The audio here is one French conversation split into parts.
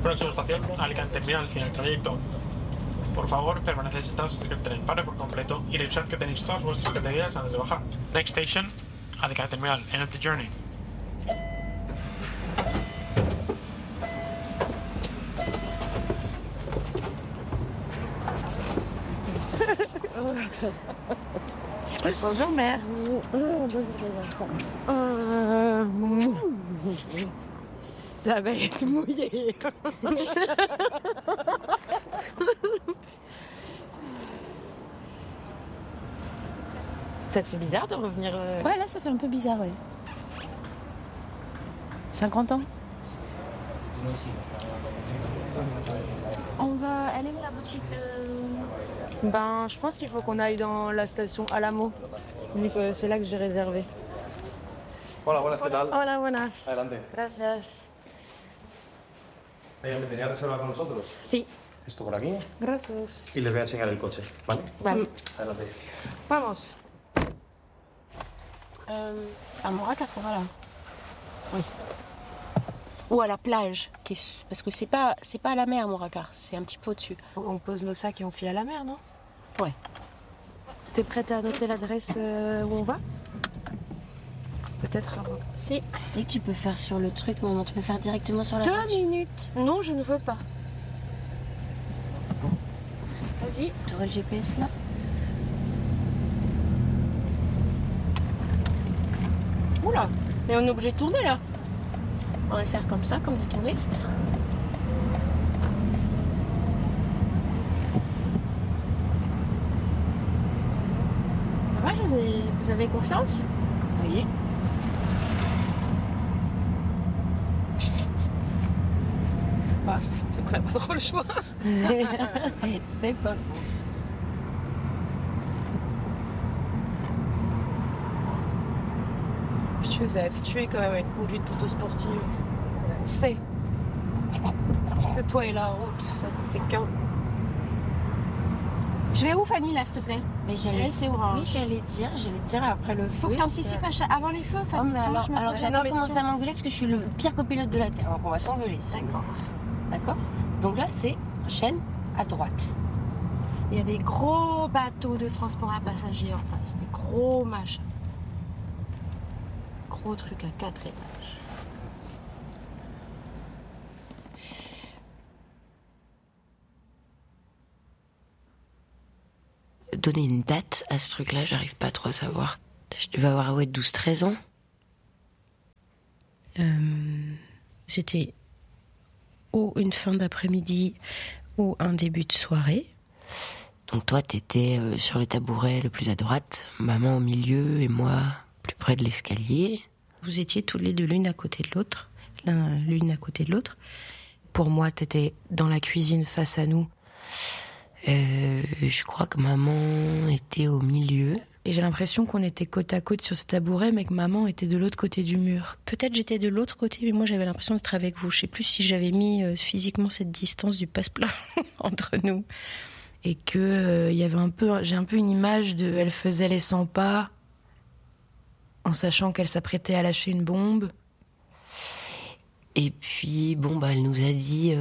Próxima estación, Alicante Terminal, fin del trayecto. Por favor, permaneced sentados hasta que el tren pare por completo y revisad que tenéis todas vuestras categorías antes de bajar. Next station, Alicante Terminal, end of the journey. Bonjour, mère. Ça va être mouillé. Ça te fait bizarre de revenir Ouais, là, ça fait un peu bizarre, ouais. 50 ans. On va... Elle est où, la boutique de... Ben, je pense qu'il faut qu'on aille dans la station Alamo. Vu que c'est là que j'ai réservé. Hola, buenas, ¿qué tal? Hola, buenas. Adelante. Gracias. ¿Me tenía reserva con nosotros? Sí. Esto por aquí. Gracias. Y les voy a enseñar el coche, ¿vale? Vale. Adelante. Vamos. À Moracar, voilà. Oui. Ou à la plage, parce que c'est pas à la mer, Moracar, c'est un petit peu au-dessus. On pose nos sacs et on file à la mer, non? Ouais. T'es prête à noter l'adresse où on va? Peut-être avant. Si. Dès que tu peux faire sur le truc, maman, tu peux faire directement sur la 2 voiture. minutes. Non, je ne veux pas. Vas-y. Tu aurais le GPS là? Oula, mais on est obligé de tourner là. On va le faire comme ça, comme des touristes. Ça va, José? Vous avez confiance? Oui. Paf, on n'a pas trop le choix. C'est pas faux. Je suis habituée quand même à une conduite plutôt sportive. On sait que toi et la route, ça ne fait qu'un. Je vais où, Fanny, là, s'il te plaît? Mais j'allais... Elle, c'est orange. Oui, j'allais dire après le feu. Faut que t'anticipes avant les feux, Oh, Fanny. mais alors tu vas pas commencer à m'engueuler. m'engueuler parce que je suis le pire copilote de la Terre. Donc on va s'engueuler. D'accord. D'accord? Donc là, c'est chaîne à droite. Il y a des gros bateaux de transport à passagers en face, des gros machins. Gros trucs à 4 étages. Donner une date à ce truc-là, j'arrive pas trop à savoir. Je devais avoir 12-13 ans. C'était ou une fin d'après-midi ou un début de soirée. Donc toi, t'étais sur le tabouret le plus à droite, maman au milieu et moi plus près de l'escalier. Vous étiez tous les deux l'une à côté de l'autre, l'une à côté de l'autre. Pour moi, t'étais dans la cuisine face à nous. Je crois que maman était au milieu. Et j'ai l'impression qu'on était côte à côte sur ce tabouret, mais que maman était de l'autre côté du mur. Peut-être j'étais de l'autre côté, mais moi j'avais l'impression d'être avec vous. Je sais plus si j'avais mis physiquement cette distance du passe-plat entre nous. Et que j'ai un peu une image de, elle faisait les 100 pas, en sachant qu'elle s'apprêtait à lâcher une bombe. Et puis, elle nous a dit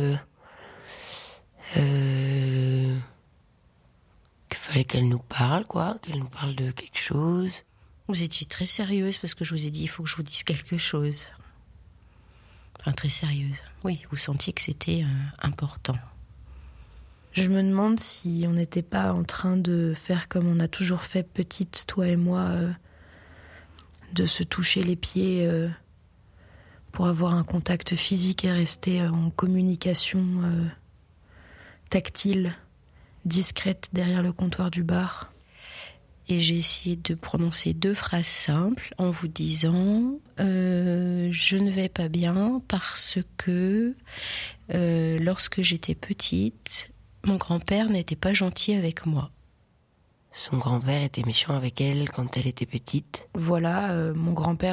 qu'il fallait qu'elle nous parle, qu'elle nous parle de quelque chose. Vous étiez très sérieuse parce que je vous ai dit, il faut que je vous dise quelque chose. Enfin, très sérieuse. Oui, vous sentiez que c'était important. Je me demande si on n'était pas en train de faire comme on a toujours fait petite, toi et moi, de se toucher les pieds pour avoir un contact physique et rester en communication tactile, discrète derrière le comptoir du bar. Et j'ai essayé de prononcer 2 phrases simples en vous disant je ne vais pas bien parce que lorsque j'étais petite, mon grand-père n'était pas gentil avec moi. Son grand-père était méchant avec elle quand elle était petite. Voilà, mon grand-père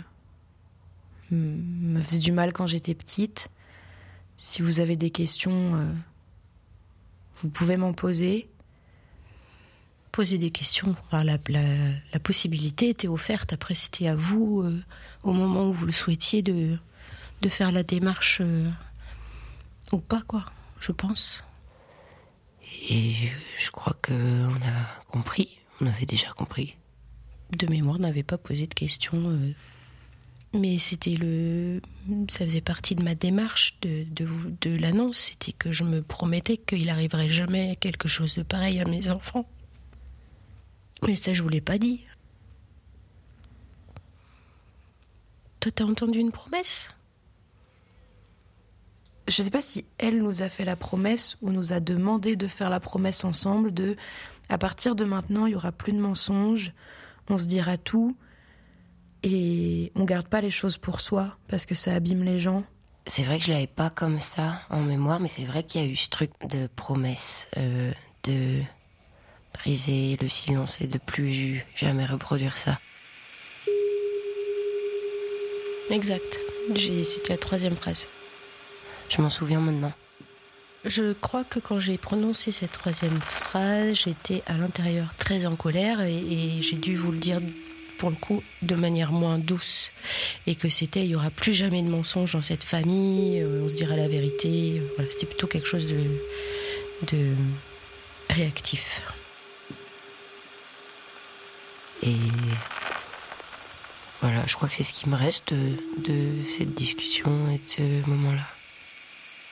me faisait du mal quand j'étais petite. Si vous avez des questions, vous pouvez m'en poser. Poser des questions. Enfin, la possibilité était offerte. Après, c'était à vous, au moment où vous le souhaitiez, de faire la démarche Ou pas, quoi, je pense. Et je crois qu'on a compris, on avait déjà compris. De mémoire, on n'avait pas posé de questions. Mais ça faisait partie de ma démarche de l'annonce. C'était que je me promettais qu'il n'arriverait jamais quelque chose de pareil à mes enfants. Mais ça, je vous l'ai pas dit. Toi, t'as entendu une promesse ? Je sais pas si elle nous a fait la promesse ou nous a demandé de faire la promesse ensemble de à partir de maintenant, il y aura plus de mensonges, on se dira tout et on garde pas les choses pour soi parce que ça abîme les gens. C'est vrai que je l'avais pas comme ça en mémoire, mais c'est vrai qu'il y a eu ce truc de promesse, de briser le silence et de plus jamais reproduire ça. Exact. C'était la 3e phrase. Je m'en souviens maintenant. Je crois que quand j'ai prononcé cette 3e phrase, j'étais à l'intérieur très en colère et j'ai dû vous le dire pour le coup de manière moins douce. Et que il y aura plus jamais de mensonges dans cette famille, on se dira la vérité. Voilà, c'était plutôt quelque chose de réactif. Et voilà, je crois que c'est ce qui me reste de cette discussion et de ce moment-là.